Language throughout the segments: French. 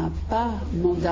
n'a pas mandat.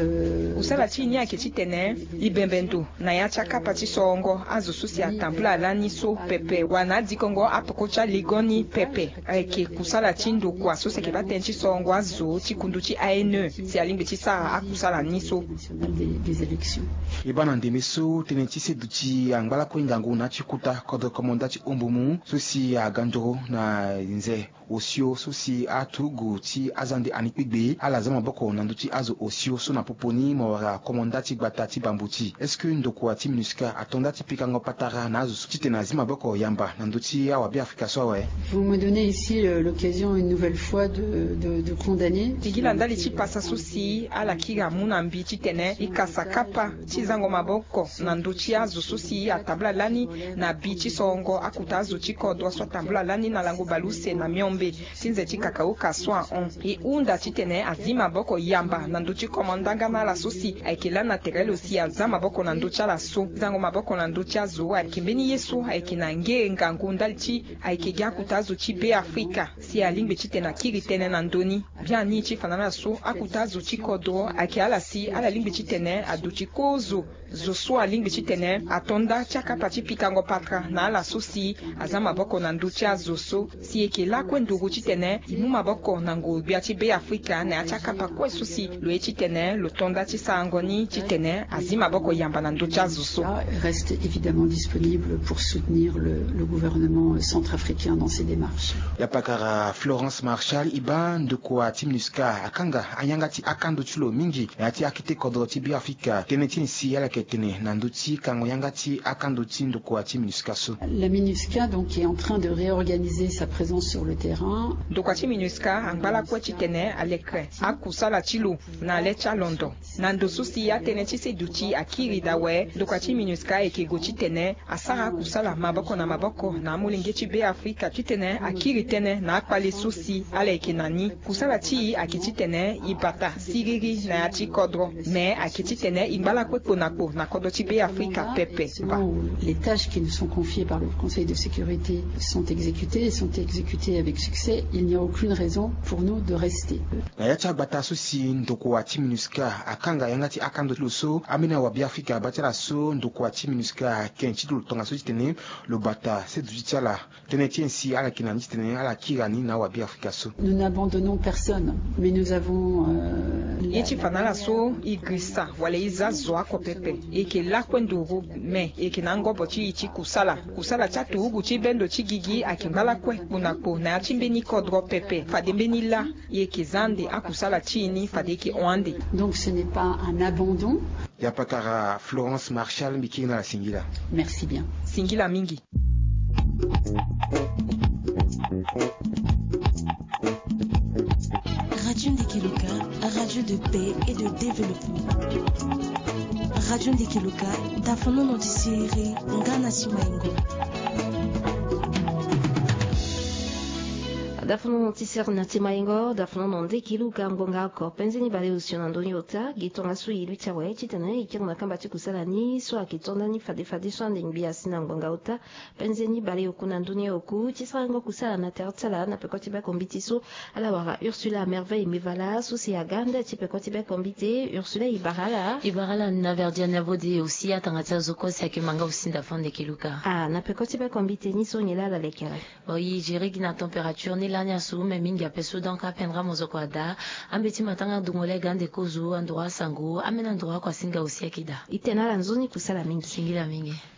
Usala chini yake chitene ibembendu na ya chakapa chisongo azo susi atambula lani so pepe wanadi kongo apokocha ligoni pepe eke kusala chindo kwa sose ke baten chisongo azo chikundu chi ANE si alimbe chisa akusala niso des élections. Ibana ndemiso tenenti seduchi angbala ko ingangu na chikuta kodro komanda chi umbumu susi agandoro na nze osio susi atugu ti azande anikpegbe ala zama boko nanduti azo osio so na poponi mora komandati gbata ti bambuti. Est-ce que ndoko ti MINUSCA atonda ti pikango patara na azo suti tenazima boko yamba nanduti awa bi Afrika so we. Vous me donnez ici l'occasion une nouvelle fois de condamner. Tigila ndali chi pasa susi ala kiga muna mbi chi tene ikasa kapa chi zango maboko nanduti azo susi atabla lani na bi chi songo akuta azo chi kodwa so tabla lani na lango baluse na miombe sinze chi kakao kaswa on e unda chi tene azima boko yamba nanduti komandanga na la susi aikela na terelo si azama boko nanduti ala so zango maboko nanduti azo akimbeni yesu aikina nge ngangu ndali chi aikega akuta azo chi be Afrika si alingbe chi tena kiri tene nandoni bien ni chi fanana so akuta azo chi kodo ake ala si ala lingbe chi tene aduchi kozo zo so alingbe chi tene atonda chaka pachi pikango patra na ala susi azama boko nanduti azo so si ekela kwendugu chi tene imuma boko nango bia chi be Afrika na achaka pa kwe susi lo chi tene lo tonda chi sangoni chi tene azima boko yamba nanduti azo so reste évidemment disponible pour soutenir le gouvernement centrafricain dans ses démarches. Yapakara Florence Marshall iban de kwa ti MINUSCA akanga anyangati akando chulo mingi ati akite kodro ti bi Afrika teneti si ala ketene nanduti kango yangati akando ti ndo kwa ti MINUSCA so. La MINUSCA donc est en train de réorganiser sa présence sur le terrain. Dokwa ti MINUSCA angbala kwa chi tene alekre akusala chilo na lecha London nando susi ya tene chi seduchi akiri dawe dokwa ti MINUSCA ekego chi tene asara kusala maboko na maboko na mulinge chi be Afrika chi tene akiri tene na akpali susi ala ekinani kusala chi akichi tene ibata siriri na ya chi kodro me akichi tene imbala kwepo na kodo chi be Afrika pepe les tâches qui nous sont confiées par le Conseil de sécurité sont exécutées et sont exécutées avec succès. Il n'y a aucune raison pour nous de rester. Na ya cha bata susi ndoko wa ti MINUSCA akanga yangati akando luso amina wa bi Afrika batara so ndoko wa ti MINUSCA kenchi do tonga so tene lo bata se du chala tene tiensi ala kinani tene ala kirani na wa bi Afrika so. Nous n'abandonnons personne, mais nous avons Yechi fanala so igrisa wale iza zoa ko pepe eke la kwenduru me eke nango bochi ichi kusala chatu ugu chi bendo chi gigi akimbala kwe kunako na chimbeni kodro pepe fadembeni la yeke zande akusala chini fadeki oande. Donc ce n'est pas un abandon. Yapakara Florence Marshall mikina la singila. Merci bien. Singila mingi. Radio Ndekeluka, radio de paix et de développement. Radio Ndekeluka, dafono notisieri ngana simaingo. Dafono notisieri natimaingo, dafono Ndekeluka ngonga ko penzeni bale usionando nyota, gitonga su ilu chawe chitene ikiruna kamba chikusala ni so akitonda ni fade so ndingbi asina ngonga uta, penzeni bale ukunando ni oku, chisango kusala na tertsala na pekotiba kombitiso ala wara Ursula merveille mivala susi aganda chipekotiba kombite Ursula ibarala na verdiana vodi aussi atangata zoko sakimanga aussi dafono Ndekeluka. Ah na pekotiba kombite ni so nyela la lekere. Oui, gérer la température ni lanya su me mingi apeso donc apendra mozoko ada ambeti matanga dungole gande kozu androa sango amena ndroa kwa singa aussi akida itena la nzoni kusala mingi singila mingi.